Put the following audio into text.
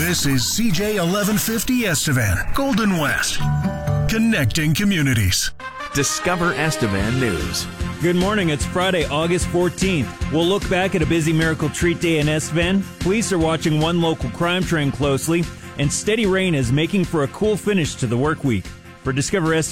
This is CJ 1150 Estevan, Golden West, connecting communities. Discover Estevan News. Good morning. It's Friday, August 14th. We'll look back at a busy Miracle Treat Day in Estevan. Police are watching one local crime trend closely, and steady rain is making for a cool finish to the work week. For Discover Estevan